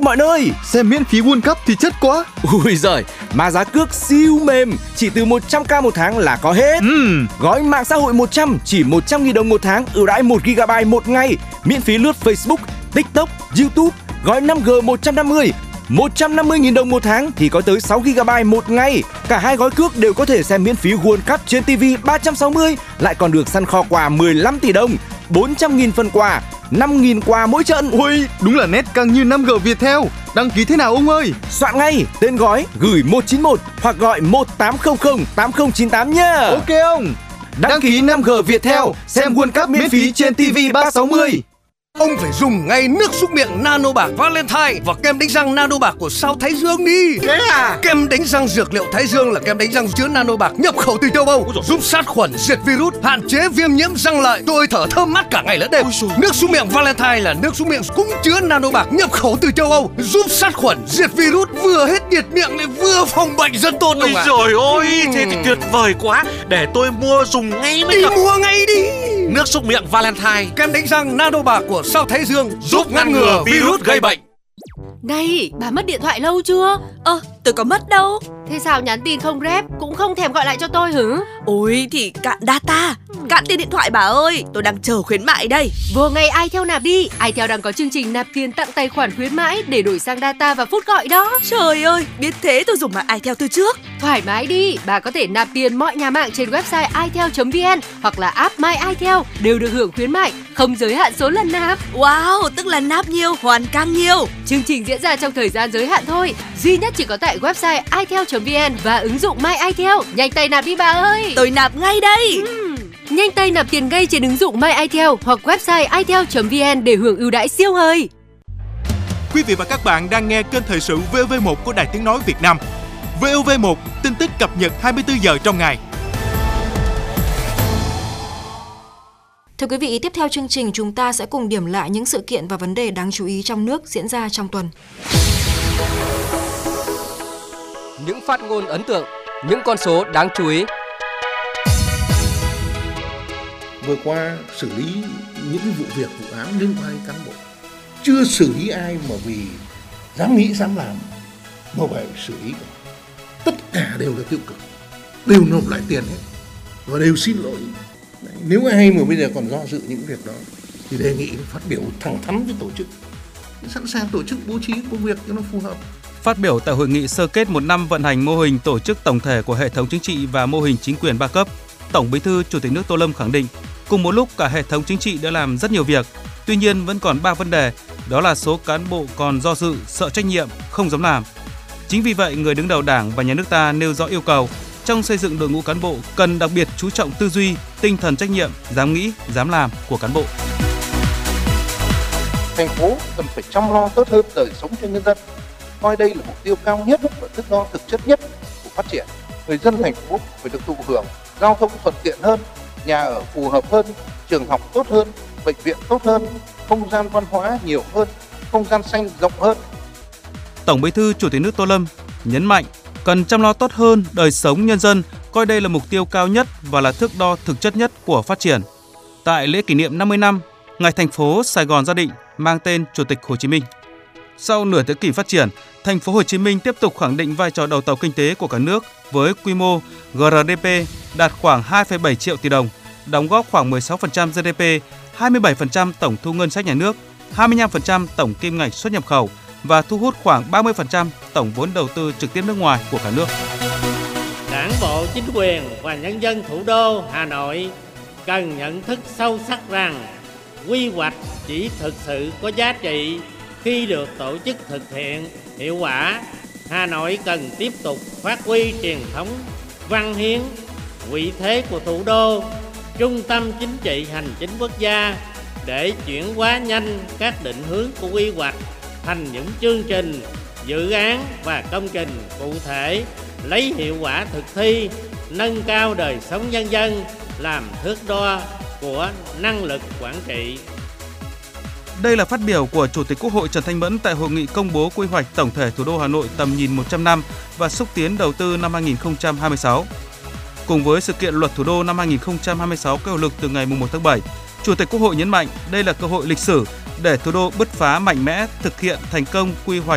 mọi nơi. Xem miễn phí World Cup thì chất quá. Ui giời, mà giá cước siêu mềm, chỉ từ 100k một tháng là có hết. Gói mạng xã hội 100 chỉ 100.000 đồng một tháng, ưu đãi 1GB một ngày, miễn phí lướt Facebook, TikTok, YouTube. Gói 5G 150, 150.000 đồng một tháng thì có tới 6GB một ngày. Cả hai gói cước đều có thể xem miễn phí World Cup trên TV 360, lại còn được săn kho quà 15 tỷ đồng, 400.000 phần quà, 5.000 quà mỗi trận. Ui, đúng là nét căng như 5G Viettel. Đăng ký thế nào ông ơi? Soạn ngay tên gói, gửi 191 hoặc gọi 1800 8098 nhá. Ok ông. Đăng ký 5G Viettel, xem World Cup miễn phí trên TV 360. Ông phải dùng ngay nước súc miệng Nano Bạc Valentine và kem đánh răng Nano Bạc của Sao Thái Dương đi. Thế à? Kem đánh răng dược liệu Thái Dương là kem đánh răng chứa Nano Bạc nhập khẩu từ châu Âu, giúp sát khuẩn, diệt virus, hạn chế viêm nhiễm răng lợi, tôi thở thơm mát cả ngày lẫn đêm. Nước súc miệng Valentine là nước súc miệng cũng chứa Nano Bạc nhập khẩu từ châu Âu, giúp sát khuẩn, diệt virus, vừa hết nhiệt miệng lại vừa phòng bệnh rất tốt. Ôi trời ơi, thế thì tuyệt vời quá. Để tôi mua dùng ngay mới được. Mua ngay đi. Nước súc miệng Valentine, kem đánh răng Nano Bạc của Sao Thái Dương giúp ngăn ngừa virus gây bệnh. Này, bà mất điện thoại lâu chưa? Tôi có mất đâu. Thế sao nhắn tin không rep, cũng không thèm gọi lại cho tôi hử? Ôi thì cạn data, cạn tiền điện thoại bà ơi. Tôi đang chờ khuyến mại đây. Vô ngay iTel nạp đi. iTel đang có chương trình nạp tiền tặng tài khoản khuyến mãi để đổi sang data và phút gọi đó. Trời ơi, biết thế tôi dùng mạng iTel từ trước. Thoải mái đi, bà có thể nạp tiền mọi nhà mạng trên website itel.vn hoặc là app My iTel đều được hưởng khuyến mại, không giới hạn số lần nạp. Wow, tức là nạp nhiều, hoàn càng nhiều. Chương trình diễn ra trong thời gian giới hạn thôi, duy nhất chỉ có tại website itel.vn và ứng dụng My iTel. Nhanh tay nạp đi bà ơi. Tôi nạp ngay đây. Nhanh tay nạp tiền ngay trên ứng dụng My iTel hoặc website itel.vn để hưởng ưu đãi siêu hời. Quý vị và các bạn đang nghe kênh thời sự VV1 của Đài Tiếng nói Việt Nam. VOV1, tin tức cập nhật 24 giờ trong ngày. Thưa quý vị, tiếp theo chương trình chúng ta sẽ cùng điểm lại những sự kiện và vấn đề đáng chú ý trong nước diễn ra trong tuần. Những phát ngôn ấn tượng, những con số đáng chú ý. Vừa qua xử lý những cái vụ việc, vụ án liên quan đến cán bộ, chưa xử lý ai mà vì dám nghĩ dám làm mà phải xử lý cả. Tất cả đều là tiêu cực, đều nộp lại tiền hết và đều xin lỗi. Nếu ai mà bây giờ còn do dự những việc đó thì đề nghị phát biểu thẳng thắn với tổ chức, sẵn sàng tổ chức bố trí công việc cho nó phù hợp. Phát biểu tại hội nghị sơ kết một năm vận hành mô hình tổ chức tổng thể của hệ thống chính trị và mô hình chính quyền 3 cấp, Tổng Bí thư Chủ tịch nước Tô Lâm khẳng định, cùng một lúc cả hệ thống chính trị đã làm rất nhiều việc, tuy nhiên vẫn còn 3 vấn đề, đó là số cán bộ còn do dự, sợ trách nhiệm, không dám làm. Chính vì vậy, người đứng đầu Đảng và Nhà nước ta nêu rõ yêu cầu trong xây dựng đội ngũ cán bộ cần đặc biệt chú trọng tư duy, tinh thần trách nhiệm, dám nghĩ, dám làm của cán bộ. Thành phố cần phải chăm lo tốt hơn đời sống cho nhân dân, coi đây là mục tiêu cao nhất và thước đo thực chất nhất của phát triển. Người dân thành phố phải được thụ hưởng giao thông thuận tiện hơn, nhà ở phù hợp hơn, trường học tốt hơn, bệnh viện tốt hơn, không gian văn hóa nhiều hơn, không gian xanh rộng hơn. Tổng Bí thư Chủ tịch nước Tô Lâm nhấn mạnh cần chăm lo tốt hơn đời sống nhân dân, coi đây là mục tiêu cao nhất và là thước đo thực chất nhất của phát triển. Tại lễ kỷ niệm 50 năm ngày thành phố Sài Gòn ra định mang tên Chủ tịch Hồ Chí Minh. Sau nửa thế kỷ phát triển, thành phố Hồ Chí Minh tiếp tục khẳng định vai trò đầu tàu kinh tế của cả nước với quy mô GDP đạt khoảng 2,7 triệu tỷ đồng, đóng góp khoảng 16% GDP, 27% tổng thu ngân sách nhà nước, 25% tổng kim ngạch xuất nhập khẩu và thu hút khoảng 30% tổng vốn đầu tư trực tiếp nước ngoài của cả nước. Đảng bộ, chính quyền và nhân dân thủ đô Hà Nội cần nhận thức sâu sắc rằng quy hoạch chỉ thực sự có giá trị khi được tổ chức thực hiện hiệu quả. Hà Nội cần tiếp tục phát huy truyền thống văn hiến, vị thế của thủ đô, trung tâm chính trị hành chính quốc gia để chuyển hóa nhanh các định hướng của quy hoạch thành những chương trình, dự án và công trình cụ thể, lấy hiệu quả thực thi, nâng cao đời sống nhân dân làm thước đo của năng lực quản trị. Đây là phát biểu của Chủ tịch Quốc hội Trần Thanh Mẫn tại hội nghị công bố quy hoạch tổng thể thủ đô Hà Nội tầm nhìn 100 năm và xúc tiến đầu tư năm 2026. Cùng với sự kiện Luật Thủ đô năm 2026 có hiệu lực từ ngày 1 tháng 7, Chủ tịch Quốc hội nhấn mạnh đây là cơ hội lịch sử để thủ đô bứt phá mạnh mẽ thực hiện thành công quy hoạch